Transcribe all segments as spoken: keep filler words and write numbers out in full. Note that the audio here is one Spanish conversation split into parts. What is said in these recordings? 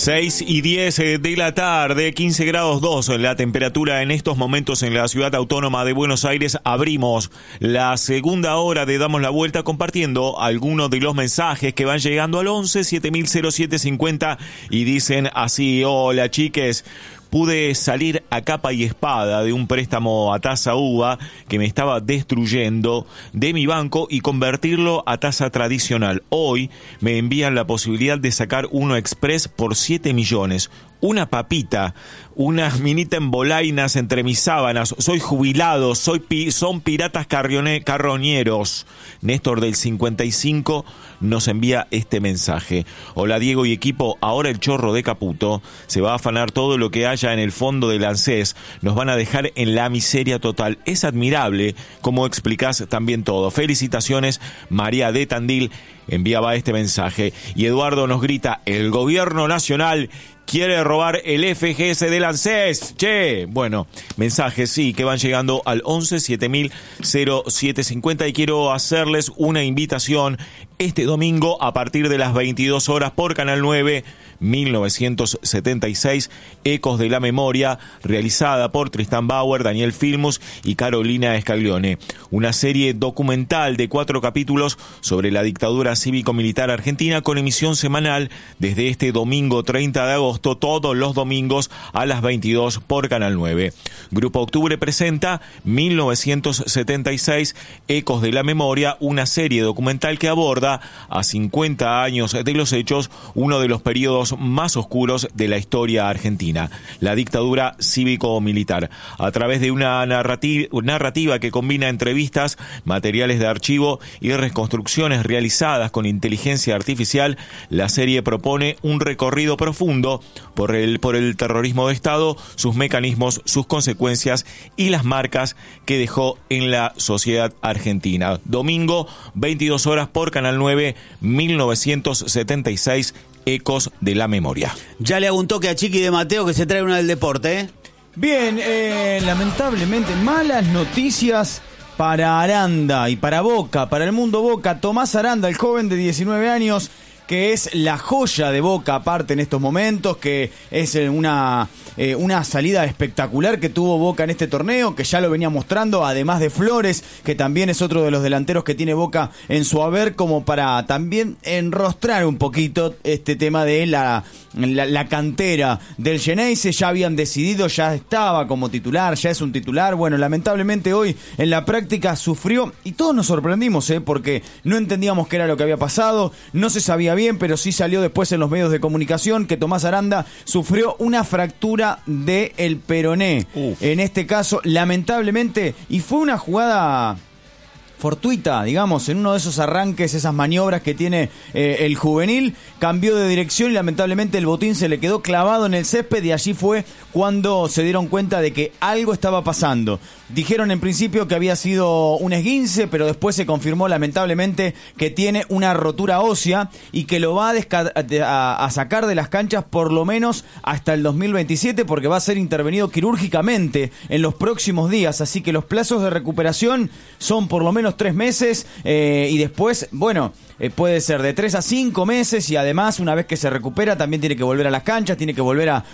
seis y diez de la tarde, quince grados dos la temperatura en estos momentos en la ciudad autónoma de Buenos Aires. Abrimos la segunda hora de Damos la Vuelta compartiendo algunos de los mensajes que van llegando al once siete mil siete cincuenta y dicen así: hola chiques, pude salir a capa y espada de un préstamo a tasa uva que me estaba destruyendo de mi banco y convertirlo a tasa tradicional. Hoy me envían la posibilidad de sacar uno express por siete millones. Una papita, una minita en bolainas entre mis sábanas. Soy jubilado, soy pi- son piratas carrione- carroñeros. Néstor del cincuenta y cinco nos envía este mensaje. Hola Diego y equipo, ahora el chorro de Caputo se va a afanar todo lo que haya en el fondo del ANSES. Nos van a dejar en la miseria total. Es admirable cómo explicás también todo. Felicitaciones, María de Tandil enviaba este mensaje. Y Eduardo nos grita: el gobierno nacional quiere robar el F G S del ANSES. Che, bueno, mensajes sí que van llegando al once siete mil siete cincuenta y quiero hacerles una invitación este domingo a partir de las veintidós horas por Canal nueve, mil novecientos setenta y seis, Ecos de la Memoria, realizada por Tristán Bauer, Daniel Filmus y Carolina Scaglione. Una serie documental de cuatro capítulos sobre la dictadura cívico-militar argentina con emisión semanal desde este domingo treinta de agosto, todos los domingos a las veintidós por Canal nueve. Grupo Octubre presenta mil novecientos setenta y seis, Ecos de la Memoria, una serie documental que aborda a cincuenta años de los hechos, uno de los periodos más oscuros de la historia argentina, la dictadura cívico-militar, a través de una narrativa, narrativa que combina entrevistas, materiales de archivo y reconstrucciones realizadas con inteligencia artificial. La serie propone un recorrido profundo por el, por el terrorismo de Estado, sus mecanismos, sus consecuencias y las marcas que dejó en la sociedad argentina. Domingo, veintidós horas por Canal nueve, mil novecientos setenta y seis, Ecos de la Memoria. Ya le hago un toque a Chiqui de Mateo que se trae una del deporte, ¿eh? Bien, eh, lamentablemente malas noticias para Aranda y para Boca, para el mundo Boca. Tomás Aranda, el joven de diecinueve años, que es la joya de Boca aparte en estos momentos, que es una, eh, una salida espectacular que tuvo Boca en este torneo, que ya lo venía mostrando, además de Flores, que también es otro de los delanteros que tiene Boca en su haber, como para también enrostrar un poquito este tema de la, la, la cantera del Xeneize. Ya habían decidido, ya estaba como titular, ya es un titular. Bueno, lamentablemente hoy en la práctica sufrió, y todos nos sorprendimos, ¿eh? porque no entendíamos qué era lo que había pasado, no se sabía bien, pero sí salió después en los medios de comunicación que Tomás Aranda sufrió una fractura del peroné. Uf. En este caso, lamentablemente, y fue una jugada fortuita, digamos, en uno de esos arranques, esas maniobras que tiene eh, el juvenil, cambió de dirección y lamentablemente el botín se le quedó clavado en el césped, y allí fue cuando se dieron cuenta de que algo estaba pasando. Dijeron en principio que había sido un esguince, pero después se confirmó lamentablemente que tiene una rotura ósea y que lo va a, desca- a, a sacar de las canchas por lo menos hasta el dos mil veintisiete, porque va a ser intervenido quirúrgicamente en los próximos días, así que los plazos de recuperación son por lo menos tres meses, eh, y después, bueno, eh, puede ser de tres a cinco meses, y además una vez que se recupera también tiene que volver a las canchas, tiene que volver a,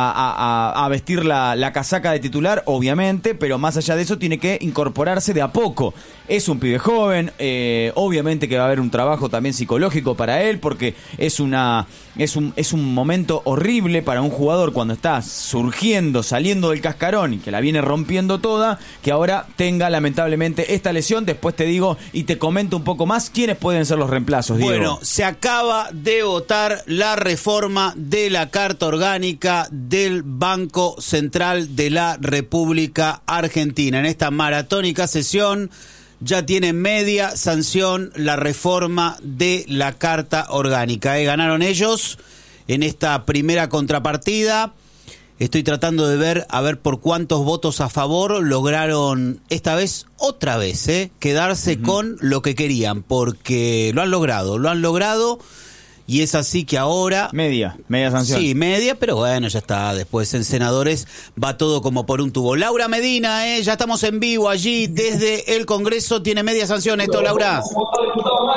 a, a, a vestir la, la casaca de titular, obviamente, pero más allá de eso tiene que incorporarse de a poco. Es un pibe joven, eh, obviamente que va a haber un trabajo también psicológico para él, porque es una es un es un momento horrible para un jugador cuando está surgiendo, saliendo del cascarón y que la viene rompiendo toda, que ahora tenga lamentablemente esta lesión. Después te digo y te comento un poco más quiénes pueden ser los reemplazos, Diego. Bueno, se acaba de votar la reforma de la Carta Orgánica del Banco Central de la República Argentina. En esta maratónica sesión ya tiene media sanción la reforma de la Carta Orgánica. ¿eh? Ganaron ellos en esta primera contrapartida. Estoy tratando de ver a ver por cuántos votos a favor lograron esta vez, otra vez, ¿eh? quedarse uh-huh. con lo que querían, porque lo han logrado, lo han logrado. Y es así que ahora... Media, media sanción. Sí, media, pero bueno, ya está. Después en senadores va todo como por un tubo. Laura Medina, eh, ya estamos en vivo allí desde el Congreso. Tiene media sanción esto, Laura.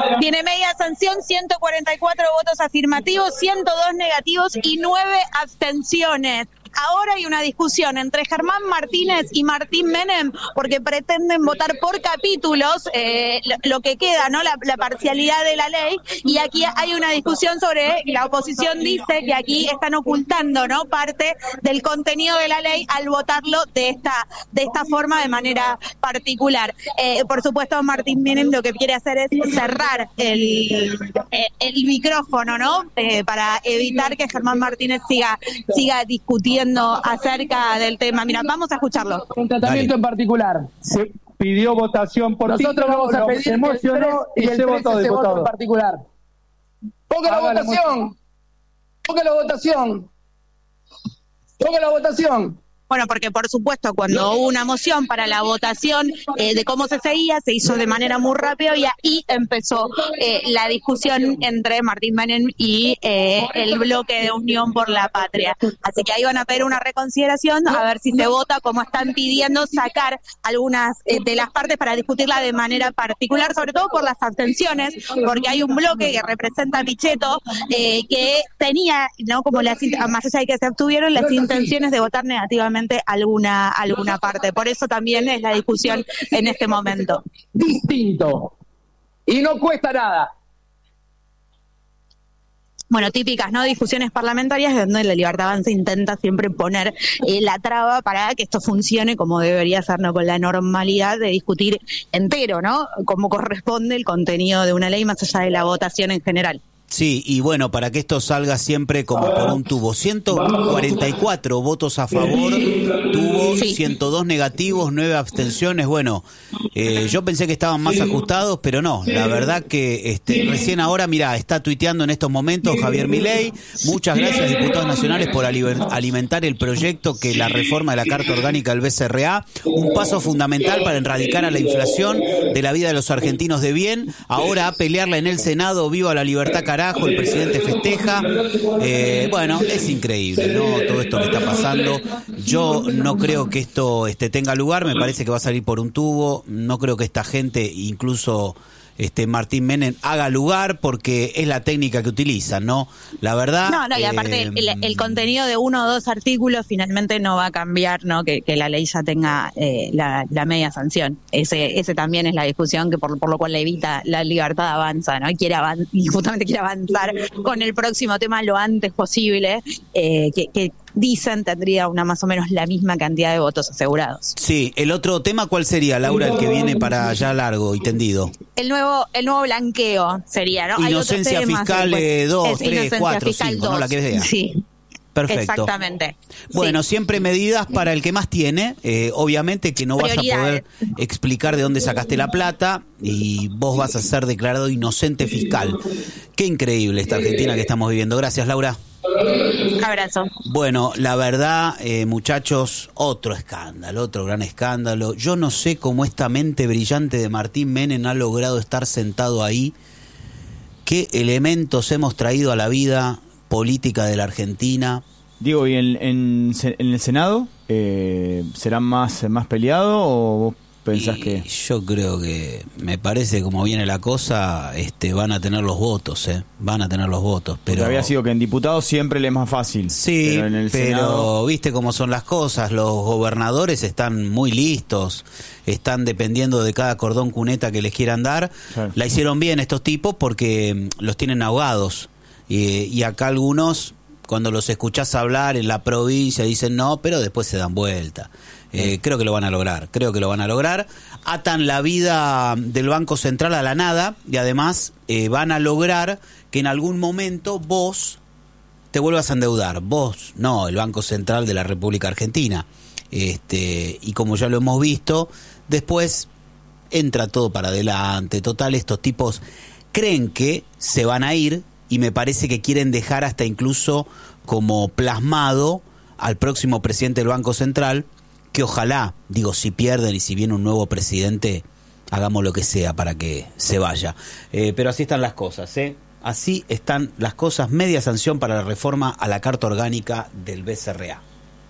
Tiene media sanción, ciento cuarenta y cuatro votos afirmativos, ciento dos negativos y nueve abstenciones. Ahora hay una discusión entre Germán Martínez y Martín Menem porque pretenden votar por capítulos eh, lo, lo que queda, ¿no? La, la parcialidad de la ley, y aquí hay una discusión sobre, la oposición dice que aquí están ocultando, ¿no?, parte del contenido de la ley al votarlo de esta de esta forma, de manera particular. Eh, por supuesto, Martín Menem lo que quiere hacer es cerrar el, el, el micrófono, ¿no?, eh, para evitar que Germán Martínez siga siga discutiendo acerca del tema. Mira, vamos a escucharlo. Un tratamiento en particular. Se pidió votación por Nosotros título, vamos a pedir se emocionó y y se votó, se diputado. en particular. Ponga la Haga la votación. Ponga la votación. Ponga la votación. Bueno, porque por supuesto cuando hubo una moción para la votación eh, de cómo se seguía, se hizo de manera muy rápida y ahí empezó eh, la discusión entre Martín Menem y eh, el bloque de Unión por la Patria. Así que ahí van a pedir una reconsideración, a ver si se vota, como están pidiendo, sacar algunas eh, de las partes para discutirla de manera particular, sobre todo por las abstenciones, porque hay un bloque que representa a Pichetto eh, que tenía, no como las, más allá de que se abstuvieron, las intenciones de votar negativamente alguna alguna parte. Por eso también es la discusión en este momento. Distinto. Y no cuesta nada. Bueno, típicas, ¿no?, discusiones parlamentarias donde la Libertad Avanza intenta siempre poner eh, la traba para que esto funcione como debería ser, ¿no?, con la normalidad de discutir entero, ¿no?, como corresponde el contenido de una ley más allá de la votación en general. Sí, y bueno, para que esto salga siempre como por un tubo. ciento cuarenta y cuatro votos a favor, tuvo Sí. ciento dos negativos, nueve abstenciones. Bueno, eh, yo pensé que estaban más ajustados, pero no. La verdad que este, recién ahora, mirá, está tuiteando en estos momentos Javier Milei. Muchas gracias, diputados nacionales, por aliber- alimentar el proyecto que la reforma de la Carta Orgánica del B C R A. Un paso fundamental para erradicar a la inflación de la vida de los argentinos de bien. Ahora a pelearla en el Senado. Viva la libertad, carajo. El presidente festeja. Eh, bueno, es increíble, ¿no?, todo esto que está pasando. Yo no creo que esto este, tenga lugar. Me parece que va a salir por un tubo. No creo que esta gente, incluso este Martín Menem, haga lugar, porque es la técnica que utilizan, ¿no? La verdad. No, no, y aparte eh, el, el contenido de uno o dos artículos finalmente no va a cambiar, ¿no?, que, que la ley ya tenga eh, la, la media sanción. Ese ese también es la discusión que por, por lo cual la evita la Libertad Avanza, ¿no? Y quiere avan- y justamente quiere avanzar con el próximo tema lo antes posible, eh, que, que dicen tendría una más o menos la misma cantidad de votos asegurados. Sí, el otro tema, ¿cuál sería, Laura, el que viene para allá largo y tendido? El nuevo el nuevo blanqueo sería, ¿no? Hay otros Inocencia temas, fiscal después. eh, dos, Es tres, inocencia cuatro, fiscal cinco, ¿no? dos. La que sea. Sí. Perfecto. Exactamente. Bueno, Sí. siempre medidas para el que más tiene. Eh, obviamente que no vas a poder Prioridades. explicar de dónde sacaste la plata y vos vas a ser declarado inocente fiscal. Qué increíble esta Argentina que estamos viviendo. Gracias, Laura. Abrazo. Bueno, la verdad, eh, muchachos, otro escándalo, otro gran escándalo. Yo no sé cómo esta mente brillante de Martín Menem ha logrado estar sentado ahí. ¿Qué elementos hemos traído a la vida política de la Argentina? Digo, ¿y en, en, en el Senado eh, será más, más peleado o vos pensás Y que...? Yo creo que, me parece como viene la cosa, este, van a tener los votos, ¿eh? Van a tener los votos, pero... Porque había sido que en diputados siempre le es más fácil. Sí, pero, en el pero Senado... viste cómo son las cosas, los gobernadores están muy listos, están dependiendo de cada cordón cuneta que les quieran dar. Claro. La hicieron bien estos tipos porque mm, los tienen ahogados, y, y acá algunos, cuando los escuchás hablar en la provincia, dicen no, pero después se dan vuelta. Eh, creo que lo van a lograr, creo que lo van a lograr. Atan la vida del Banco Central a la nada y además eh, van a lograr que en algún momento vos te vuelvas a endeudar. Vos, no, el Banco Central de la República Argentina. Este, y como ya lo hemos visto, después entra todo para adelante. Total, estos tipos creen que se van a ir y me parece que quieren dejar hasta incluso como plasmado al próximo presidente del Banco Central, que ojalá, digo, si pierden y si viene un nuevo presidente, hagamos lo que sea para que se vaya. Eh, pero así están las cosas, ¿eh? Así están las cosas. Media sanción para la reforma a la Carta Orgánica del B C R A.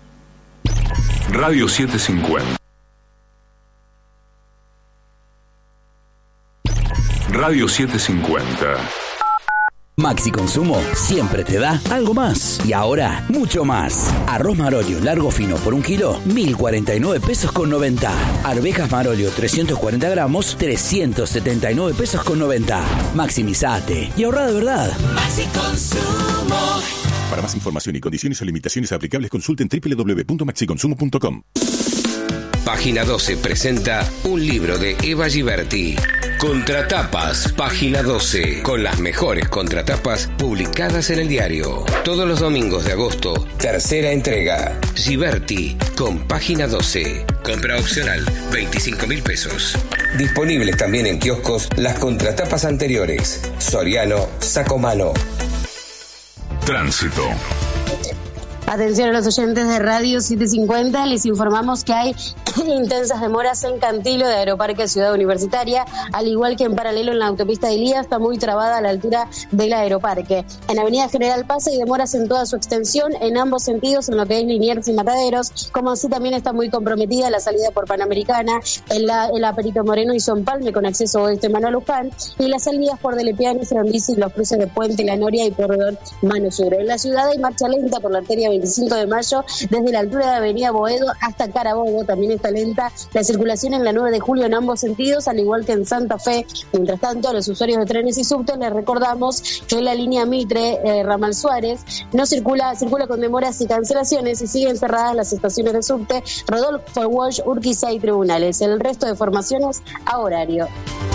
Radio setecientos cincuenta. Radio setecientos cincuenta. Maxi Consumo siempre te da algo más. Y ahora, mucho más. Arroz Marolio largo fino por un kilo, mil cuarenta y nueve pesos con noventa. Arvejas Marolio trescientos cuarenta gramos, trescientos setenta y nueve pesos con noventa. Maximizate y ahorra de verdad. Maxi Consumo. Para más información y condiciones o limitaciones aplicables, consulten doble u doble u doble u punto maxi consumo punto com. Página doce presenta un libro de Eva Giberti. Contratapas, Página doce, con las mejores contratapas publicadas en el diario. Todos los domingos de agosto, tercera entrega. Giberti, con Página doce. Compra opcional, veinticinco mil pesos. Disponibles también en kioscos las contratapas anteriores. Soriano, Sacomano. Tránsito. Atención a los oyentes de Radio setecientos cincuenta, les informamos que hay intensas demoras en Cantilo de Aeroparque Ciudad Universitaria, al igual que en paralelo en la autopista de Ilía, está muy trabada a la altura del Aeroparque. En Avenida General Paz hay demoras en toda su extensión, en ambos sentidos, en lo que es Liniers y Mataderos, como así también está muy comprometida la salida por Panamericana, en la, en la Perito Moreno y Son Palme con acceso oeste Manuel Luján, y las salidas por Delepiane, Frondizi, los cruces de Puente, La Noria y Porredón, Mano Sur. En la ciudad hay marcha lenta por la arteria veinticinco de mayo, desde la altura de Avenida Boedo hasta Carabobo, también está lenta la circulación en la nueve de julio en ambos sentidos, al igual que en Santa Fe. Mientras tanto, a los usuarios de trenes y subtes les recordamos que la línea Mitre, eh, Ramal Suárez, no circula, circula con demoras y cancelaciones y siguen cerradas las estaciones de subte Rodolfo Walsh, Urquiza y Tribunales. El resto de formaciones a horario.